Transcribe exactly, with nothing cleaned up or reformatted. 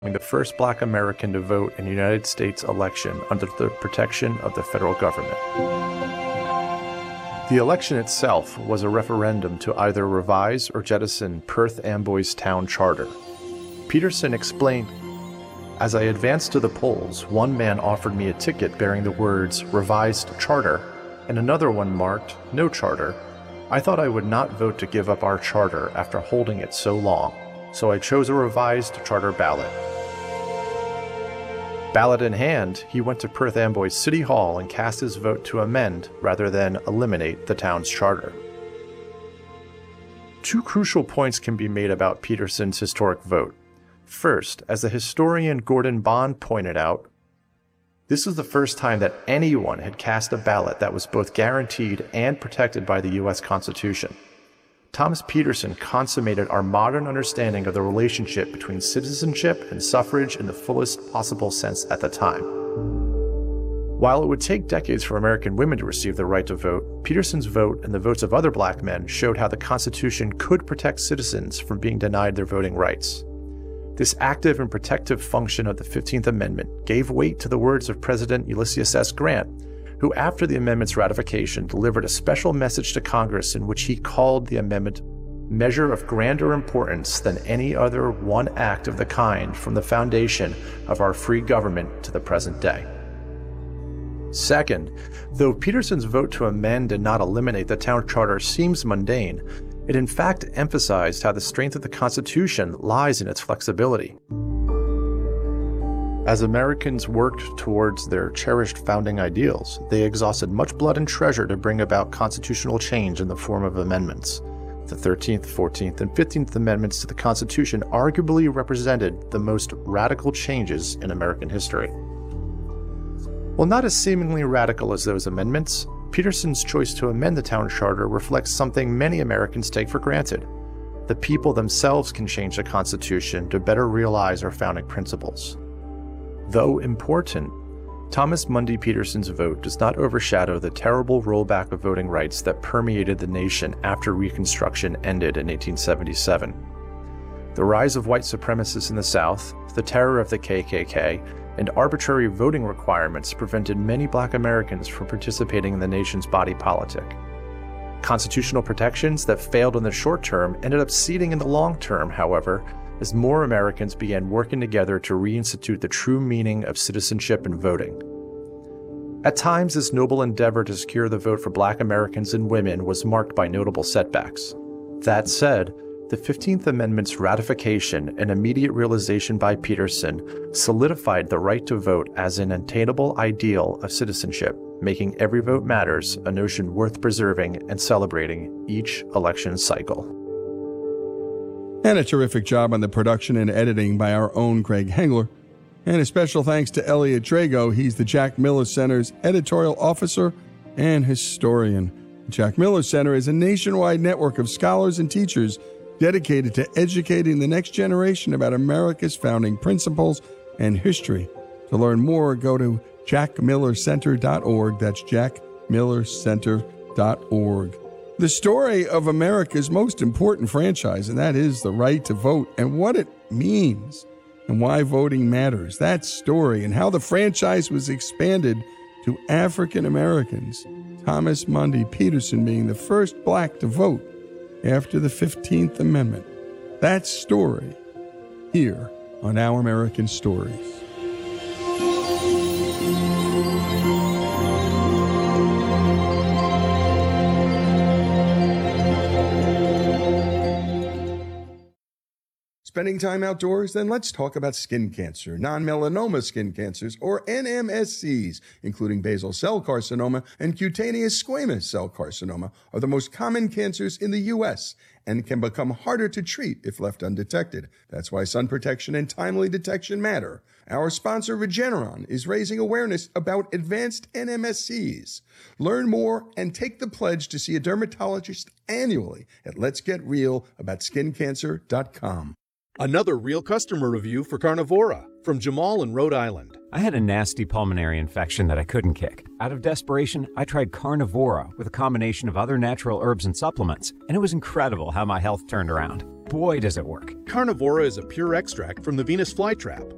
the first Black American to vote in a United States election under the protection of the federal government. The election itself was a referendum to either revise or jettison Perth Amboy's town charter. Peterson explained, "As I advanced to the polls, one man offered me a ticket bearing the words revised charter, and another one marked no charter. I thought I would not vote to give up our charter after holding it so long, so I chose a revised charter ballot." Ballot in hand, he went to Perth Amboy City Hall and cast his vote to amend rather than eliminate the town's charter. Two crucial points can be made about Peterson's historic vote. First, as the historian Gordon Bond pointed out, this was the first time that anyone had cast a ballot that was both guaranteed and protected by the U S Constitution. Thomas Peterson consummated our modern understanding of the relationship between citizenship and suffrage in the fullest possible sense at the time. While it would take decades for American women to receive the right to vote, Peterson's vote and the votes of other Black men showed how the Constitution could protect citizens from being denied their voting rights. This active and protective function of the fifteenth Amendment gave weight to the words of President Ulysses S. Grant, who after the amendment's ratification delivered a special message to Congress in which he called the amendment measure of grander importance than any other one act of the kind from the foundation of our free government to the present day. Second, though Peterson's vote to amend and not eliminate the town charter seems mundane, it in fact emphasized how the strength of the Constitution lies in its flexibility. As Americans worked towards their cherished founding ideals, they exhausted much blood and treasure to bring about constitutional change in the form of amendments. The thirteenth, fourteenth, and fifteenth Amendments to the Constitution arguably represented the most radical changes in American history. While not as seemingly radical as those amendments, Peterson's choice to amend the town charter reflects something many Americans take for granted. The people themselves can change the Constitution to better realize our founding principles. Though important, Thomas Mundy Peterson's vote does not overshadow the terrible rollback of voting rights that permeated the nation after Reconstruction ended in eighteen seventy-seven. The rise of white supremacists in the South, the terror of the K K K, and arbitrary voting requirements prevented many Black Americans from participating in the nation's body politic. Constitutional protections that failed in the short term ended up ceding in the long term, however, as more Americans began working together to reinstitute the true meaning of citizenship and voting. At times, this noble endeavor to secure the vote for Black Americans and women was marked by notable setbacks. That said, the fifteenth Amendment's ratification and immediate realization by Peterson solidified the right to vote as an attainable ideal of citizenship, making every vote matters a notion worth preserving and celebrating each election cycle. And a terrific job on the production and editing by our own Greg Hengler. And a special thanks to Elliot Drago. He's the Jack Miller Center's editorial officer and historian. The Jack Miller Center is a nationwide network of scholars and teachers dedicated to educating the next generation about America's founding principles and history. To learn more, go to jack miller center dot org. That's jack miller center dot org. The story of America's most important franchise, and that is the right to vote and what it means and why voting matters. That story and how the franchise was expanded to African Americans, Thomas Mundy Peterson being the first Black to vote after the fifteenth Amendment. That story here on Our American Stories. Spending time outdoors? Then let's talk about skin cancer, non-melanoma skin cancers, or N M S Cs, including basal cell carcinoma and cutaneous squamous cell carcinoma, are the most common cancers in the U S and can become harder to treat if left undetected. That's why sun protection and timely detection matter. Our sponsor, Regeneron, is raising awareness about advanced N M S Cs. Learn more and take the pledge to see a dermatologist annually at lets get real about skin cancer dot com. Another real customer review for Carnivora from Jamal in Rhode Island. I had a nasty pulmonary infection that I couldn't kick. Out of desperation, I tried Carnivora with a combination of other natural herbs and supplements, and it was incredible how my health turned around. Boy, does it work. Carnivora is a pure extract from the Venus flytrap,